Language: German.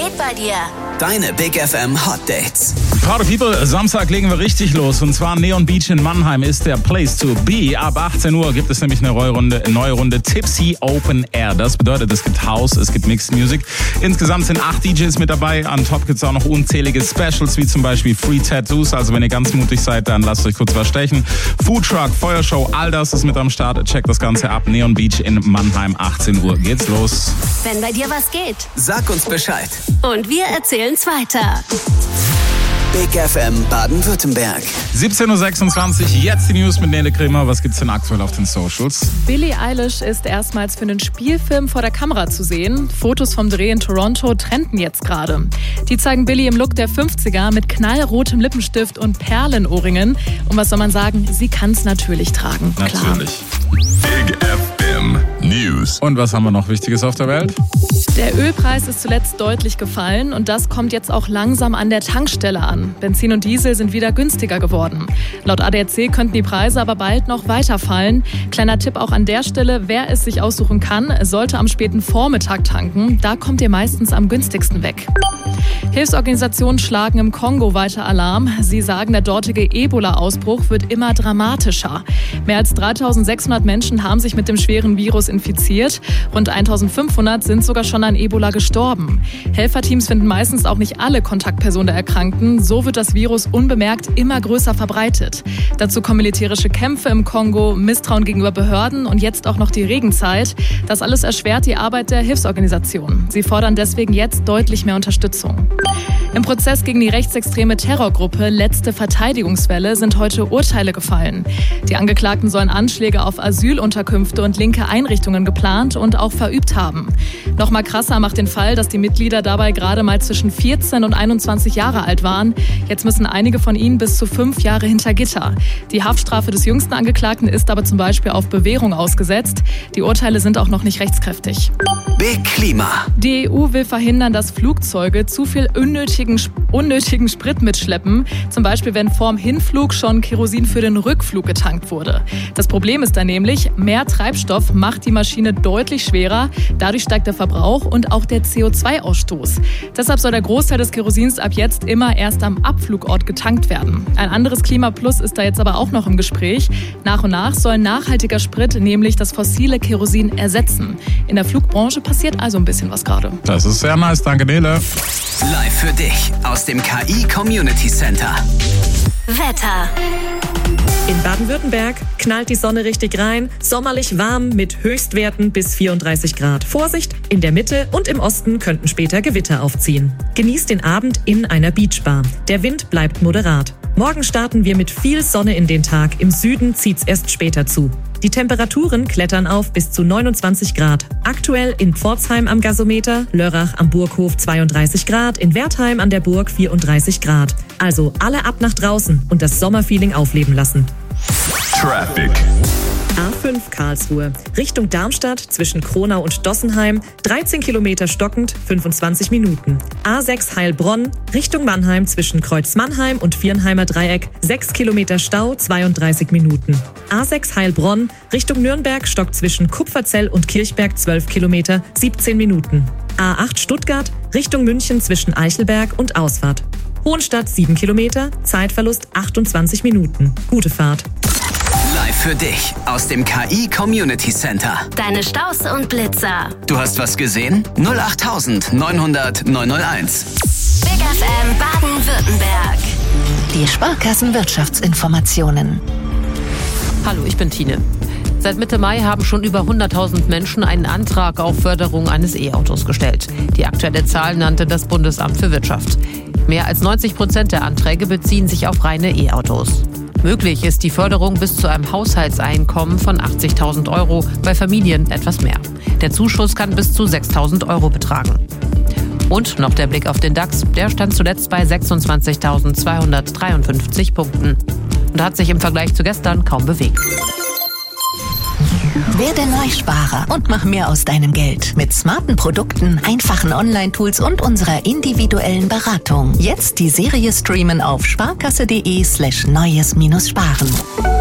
geht bei dir? Deine Big FM Hot Dates. Proud People, Samstag legen wir richtig los. Und zwar Neon Beach in Mannheim ist der Place to be. Ab 18 Uhr gibt es nämlich eine neue Runde Tipsy Open Air. Das bedeutet, es gibt House, es gibt Mixed Music. Insgesamt sind 8 DJs mit dabei. An top gibt es auch noch unzählige Specials, wie zum Beispiel Free Tattoos. Also wenn ihr ganz mutig seid, dann lasst euch kurz was stechen. Food Truck, Feuershow, all das ist mit am Start. Checkt das Ganze ab. Neon Beach in Mannheim, 18 Uhr geht's los. Wenn bei dir was geht. Sag uns Bescheid. Und wir erzählen's weiter. Big FM Baden-Württemberg. 17.26 Uhr, jetzt die News mit Nele Kremer. Was gibt's denn aktuell auf den Socials? Billie Eilish ist erstmals für einen Spielfilm vor der Kamera zu sehen. Fotos vom Dreh in Toronto trenden jetzt gerade. Die zeigen Billie im Look der 50er mit knallrotem Lippenstift und Perlenohrringen. Und was soll man sagen, sie kann's natürlich tragen. Natürlich. Big FM News. Und was haben wir noch Wichtiges auf der Welt? Der Ölpreis ist zuletzt deutlich gefallen und das kommt jetzt auch langsam an der Tankstelle an. Benzin und Diesel sind wieder günstiger geworden. Laut ADAC könnten die Preise aber bald noch weiter fallen. Kleiner Tipp auch an der Stelle, wer es sich aussuchen kann, sollte am späten Vormittag tanken. Da kommt ihr meistens am günstigsten weg. Hilfsorganisationen schlagen im Kongo weiter Alarm. Sie sagen, der dortige Ebola-Ausbruch wird immer dramatischer. Mehr als 3.600 Menschen haben sich mit dem schweren Virus infiziert. Rund 1.500 sind sogar schon an Ebola gestorben. Helferteams finden meistens auch nicht alle Kontaktpersonen der Erkrankten. So wird das Virus unbemerkt immer größer verbreitet. Dazu kommen militärische Kämpfe im Kongo, Misstrauen gegenüber Behörden und jetzt auch noch die Regenzeit. Das alles erschwert die Arbeit der Hilfsorganisationen. Sie fordern deswegen jetzt deutlich mehr Unterstützung. Im Prozess gegen die rechtsextreme Terrorgruppe Letzte Verteidigungswelle sind heute Urteile gefallen. Die Angeklagten sollen Anschläge auf Asylunterkünfte und linke Einrichtungen geplant und auch verübt haben. Noch mal krasser macht den Fall, dass die Mitglieder dabei gerade mal zwischen 14 und 21 Jahre alt waren. Jetzt müssen einige von ihnen bis zu 5 Jahre hinter Gitter. Die Haftstrafe des jüngsten Angeklagten ist aber zum Beispiel auf Bewährung ausgesetzt. Die Urteile sind auch noch nicht rechtskräftig. Big Klima. Die EU will verhindern, dass Flugzeuge zu viel unnötigen Sprit mitschleppen. Zum Beispiel, wenn vorm Hinflug schon Kerosin für den Rückflug getankt wurde. Das Problem ist dann nämlich, mehr Treibstoff macht die Maschine deutlich schwerer. Dadurch steigt der Verbrauch und auch der CO2-Ausstoß. Deshalb soll der Großteil des Kerosins ab jetzt immer erst am Abflugort getankt werden. Ein anderes Klimaplus ist da jetzt aber auch noch im Gespräch. Nach und nach soll nachhaltiger Sprit nämlich das fossile Kerosin ersetzen. In der Flugbranche passiert also ein bisschen was gerade. Das ist sehr nice, danke Nele. Live für dich aus dem KI Community Center. Wetter. In Baden-Württemberg knallt die Sonne richtig rein, sommerlich warm mit Höchstwerten bis 34 Grad. Vorsicht, in der Mitte und im Osten könnten später Gewitter aufziehen. Genießt den Abend in einer Beachbar. Der Wind bleibt moderat. Morgen starten wir mit viel Sonne in den Tag. Im Süden zieht's erst später zu. Die Temperaturen klettern auf bis zu 29 Grad. Aktuell in Pforzheim am Gasometer, Lörrach am Burghof 32 Grad, in Wertheim an der Burg 34 Grad. Also alle ab nach draußen und das Sommerfeeling aufleben lassen. Traffic. A5 Karlsruhe, Richtung Darmstadt zwischen Kronau und Dossenheim, 13 Kilometer stockend, 25 Minuten. A6 Heilbronn, Richtung Mannheim zwischen Kreuz Mannheim und Viernheimer Dreieck, 6 Kilometer Stau, 32 Minuten. A6 Heilbronn, Richtung Nürnberg, stockt zwischen Kupferzell und Kirchberg, 12 Kilometer, 17 Minuten. A8 Stuttgart, Richtung München zwischen Eichelberg und Ausfahrt. Hohenstadt 7 Kilometer, Zeitverlust 28 Minuten. Gute Fahrt. Live für dich aus dem KI Community Center. Deine Staus und Blitzer. Du hast was gesehen? 08900 901. Big FM Baden-Württemberg. Die Sparkassenwirtschaftsinformationen. Hallo, ich bin Tine. Seit Mitte Mai haben schon über 100.000 Menschen einen Antrag auf Förderung eines E-Autos gestellt. Die aktuelle Zahl nannte das Bundesamt für Wirtschaft. Mehr als 90% der Anträge beziehen sich auf reine E-Autos. Möglich ist die Förderung bis zu einem Haushaltseinkommen von 80.000 Euro, bei Familien etwas mehr. Der Zuschuss kann bis zu 6.000 Euro betragen. Und noch der Blick auf den DAX, der stand zuletzt bei 26.253 Punkten und hat sich im Vergleich zu gestern kaum bewegt. Werde Neusparer und mach mehr aus deinem Geld. Mit smarten Produkten, einfachen Online-Tools und unserer individuellen Beratung. Jetzt die Serie streamen auf sparkasse.de/neues-sparen.